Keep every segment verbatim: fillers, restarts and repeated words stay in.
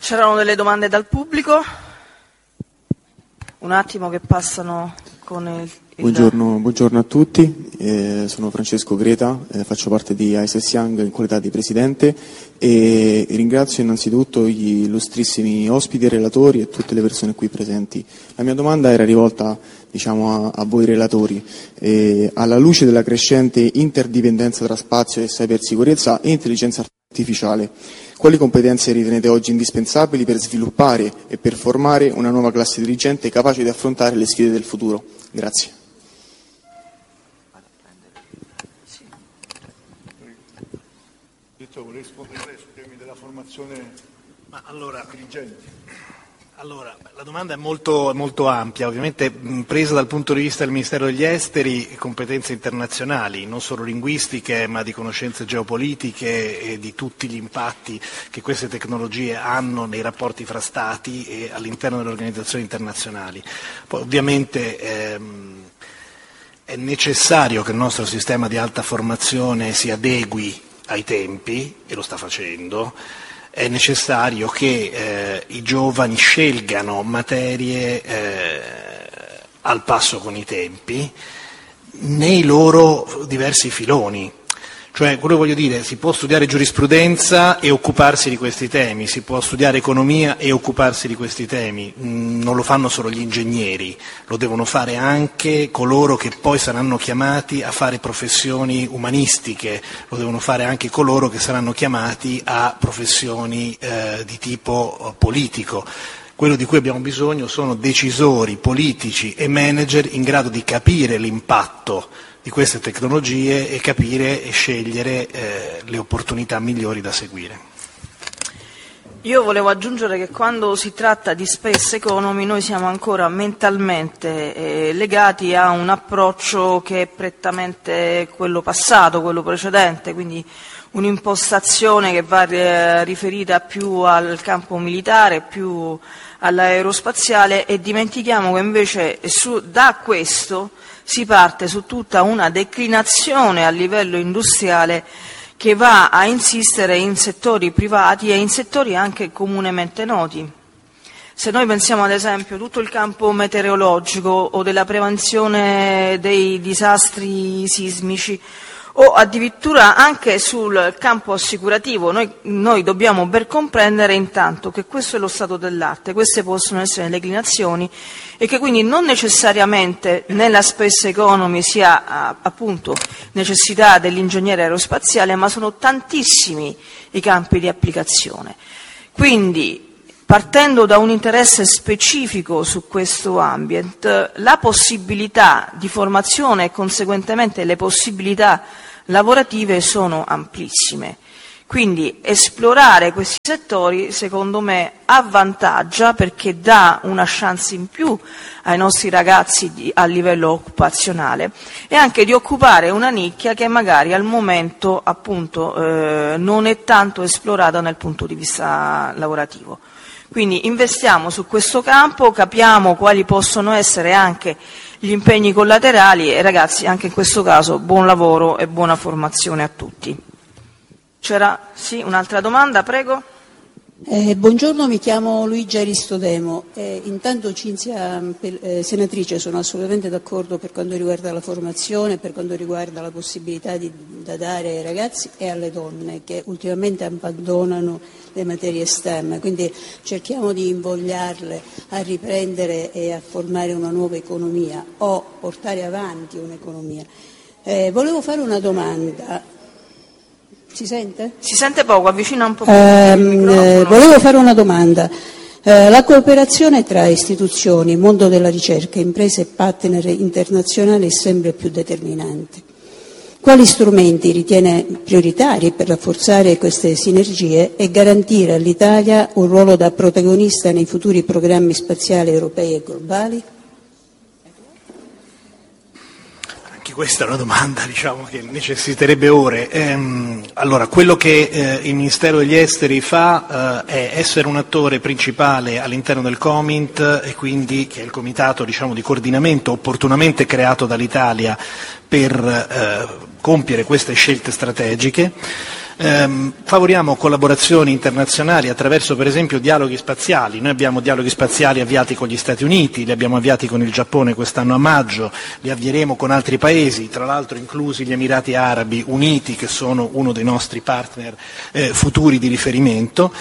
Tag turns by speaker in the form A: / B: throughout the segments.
A: C'erano delle domande dal pubblico? Un attimo che passano con il... il...
B: Buongiorno, buongiorno a tutti, eh, sono Francesco Greta, eh, faccio parte di I S S Young in qualità di Presidente e ringrazio innanzitutto gli illustrissimi ospiti e relatori e tutte le persone qui presenti. La mia domanda era rivolta diciamo, a, a voi relatori. Eh, alla luce della crescente interdipendenza tra spazio e cybersicurezza e intelligenza artificiale, quali competenze ritenete oggi indispensabili per sviluppare e per formare una nuova classe dirigente capace di affrontare le sfide del futuro? Grazie.
C: Vuole rispondere lei sui temi della formazione
D: Ma allora,
C: dirigenti?
D: Allora, la domanda è molto, molto ampia, ovviamente mh, presa dal punto di vista del Ministero degli Esteri, competenze internazionali, non solo linguistiche, ma di conoscenze geopolitiche e di tutti gli impatti che queste tecnologie hanno nei rapporti fra Stati e all'interno delle organizzazioni internazionali. Poi ovviamente ehm, è necessario che il nostro sistema di alta formazione si adegui ai tempi, e lo sta facendo. È necessario che eh, i giovani scelgano materie eh, al passo con i tempi nei loro diversi filoni. Cioè, quello che voglio dire, si può studiare giurisprudenza e occuparsi di questi temi, si può studiare economia e occuparsi di questi temi, non lo fanno solo gli ingegneri, lo devono fare anche coloro che poi saranno chiamati a fare professioni umanistiche, lo devono fare anche coloro che saranno chiamati a professioni eh, di tipo politico. Quello di cui abbiamo bisogno sono decisori politici e manager in grado di capire l'impatto di queste tecnologie e capire e scegliere eh, le opportunità migliori da seguire.
A: Io volevo aggiungere che quando si tratta di space economy noi siamo ancora mentalmente eh, legati a un approccio che è prettamente quello passato, quello precedente, quindi un'impostazione che va eh, riferita più al campo militare, più all'aerospaziale, e dimentichiamo che invece su, da questo si parte su tutta una declinazione a livello industriale che va a insistere in settori privati e in settori anche comunemente noti. Se noi pensiamo ad esempio a tutto il campo meteorologico o della prevenzione dei disastri sismici o addirittura anche sul campo assicurativo, noi, noi dobbiamo ben comprendere intanto che questo è lo stato dell'arte, queste possono essere le declinazioni e che quindi non necessariamente nella space economy si ha appunto necessità dell'ingegnere aerospaziale, ma sono tantissimi i campi di applicazione. Quindi, partendo da un interesse specifico su questo ambient, la possibilità di formazione e conseguentemente le possibilità lavorative sono amplissime. Quindi esplorare questi settori secondo me avvantaggia perché dà una chance in più ai nostri ragazzi di, a livello occupazionale e anche di occupare una nicchia che magari al momento appunto eh, non è tanto esplorata dal punto di vista lavorativo. Quindi investiamo su questo campo, capiamo quali possono essere anche gli impegni collaterali e ragazzi anche in questo caso buon lavoro e buona formazione a tutti. C'era sì, un'altra domanda, prego.
E: Eh, buongiorno, mi chiamo Luigia Aristodemo. Eh, intanto Cinzia, eh, senatrice, sono assolutamente d'accordo per quanto riguarda la formazione, per quanto riguarda la possibilità di, da dare ai ragazzi e alle donne che ultimamente abbandonano le materie STEM, quindi cerchiamo di invogliarle a riprendere e a formare una nuova economia o portare avanti un'economia. Eh, volevo fare una domanda. Si sente?
A: Si sente poco, avvicina un po' più
E: eh, il microfono. Eh, volevo fare una domanda. Eh, la cooperazione tra istituzioni, mondo della ricerca, imprese e partner internazionali è sempre più determinante. Quali strumenti ritiene prioritari per rafforzare queste sinergie e garantire all'Italia un ruolo da protagonista nei futuri programmi spaziali europei e globali?
D: Questa è una domanda diciamo, che necessiterebbe ore. Ehm, allora, quello che eh, il Ministero degli Esteri fa eh, è essere un attore principale all'interno del COMINT e quindi che è il comitato diciamo, di coordinamento opportunamente creato dall'Italia per eh, compiere queste scelte strategiche. Ehm, favoriamo collaborazioni internazionali attraverso per esempio dialoghi spaziali. Noi abbiamo dialoghi spaziali avviati con gli Stati Uniti, li abbiamo avviati con il Giappone quest'anno a maggio, li avvieremo con altri paesi, tra l'altro inclusi gli Emirati Arabi Uniti, che sono uno dei nostri partner eh, futuri di riferimento.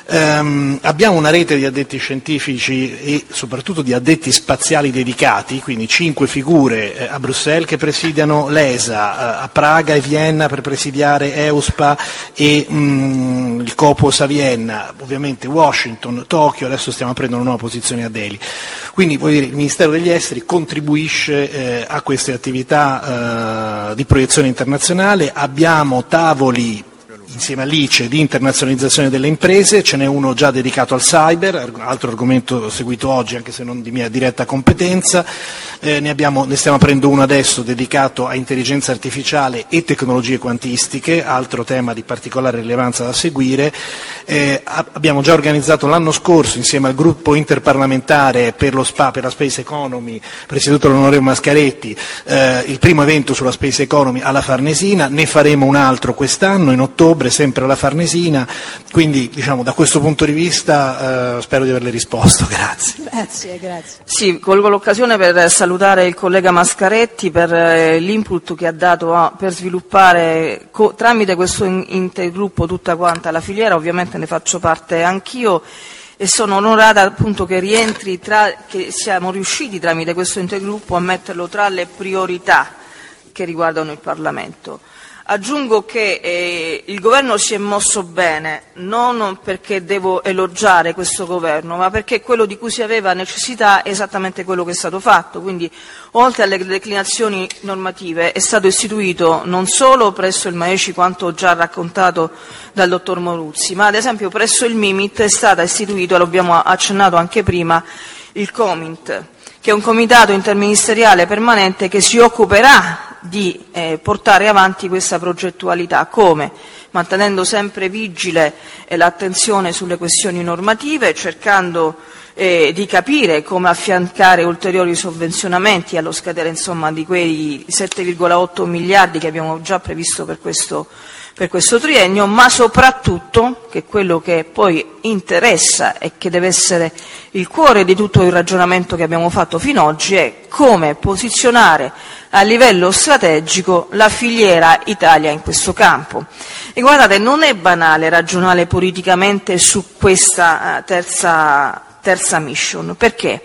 D: Ehm, abbiamo una rete di addetti scientifici e soprattutto di addetti spaziali dedicati, quindi cinque figure eh, a Bruxelles che presidiano l'E S A, eh, a Praga e Vienna per presidiare EUSPA e mh, il COPOS a Vienna, ovviamente Washington, Tokyo, adesso stiamo aprendo una nuova posizione a Delhi. Quindi vuol dire, il Ministero degli Esteri contribuisce eh, a queste attività eh, di proiezione internazionale. Abbiamo tavoli insieme all'I C E di internazionalizzazione delle imprese, ce n'è uno già dedicato al cyber, altro argomento seguito oggi anche se non di mia diretta competenza, eh, ne, abbiamo, ne stiamo aprendo uno adesso dedicato a intelligenza artificiale e tecnologie quantistiche, altro tema di particolare rilevanza da seguire. Eh, abbiamo già organizzato l'anno scorso insieme al gruppo interparlamentare per lo S P A, per la Space Economy, presieduto dall'onorevole Mascaretti, eh, il primo evento sulla Space Economy alla Farnesina, ne faremo un altro quest'anno in ottobre sempre alla Farnesina, quindi diciamo da questo punto di vista eh, spero di averle risposto, grazie.
E: Grazie, grazie.
A: Sì, colgo l'occasione per salutare il collega Mascaretti per eh, l'input che ha dato a, per sviluppare co, tramite questo in, intergruppo tutta quanta la filiera, ovviamente ne faccio parte anch'io e sono onorata appunto che rientri tra, che siamo riusciti tramite questo intergruppo a metterlo tra le priorità che riguardano il Parlamento. Aggiungo che eh, il governo si è mosso bene, non perché devo elogiare questo governo, ma perché quello di cui si aveva necessità è esattamente quello che è stato fatto. Quindi, oltre alle declinazioni normative, è stato istituito non solo presso il MAECI, quanto già raccontato dal dottor Moruzzi, ma ad esempio presso il MIMIT è stata istituito, lo abbiamo accennato anche prima, il COMINT, che è un comitato interministeriale permanente che si occuperà di eh, portare avanti questa progettualità. Come? Mantenendo sempre vigile eh, l'attenzione sulle questioni normative, cercando eh, di capire come affiancare ulteriori sovvenzionamenti allo scadere insomma, di quei sette virgola otto miliardi che abbiamo già previsto per questo per questo triennio, ma soprattutto, che quello che poi interessa e che deve essere il cuore di tutto il ragionamento che abbiamo fatto fino ad oggi, è come posizionare a livello strategico la filiera Italia in questo campo. E guardate, non è banale ragionare politicamente su questa uh, terza, terza mission. Perché?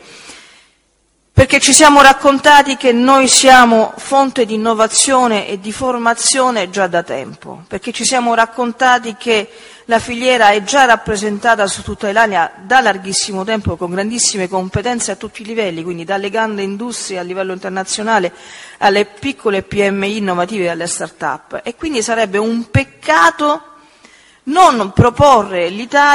A: Perché ci siamo raccontati che noi siamo fonte di innovazione e di formazione già da tempo, perché ci siamo raccontati che la filiera è già rappresentata su tutta l'Italia da larghissimo tempo con grandissime competenze a tutti i livelli, quindi dalle grandi industrie a livello internazionale alle piccole P M I innovative e alle start-up. E quindi sarebbe un peccato non proporre l'Italia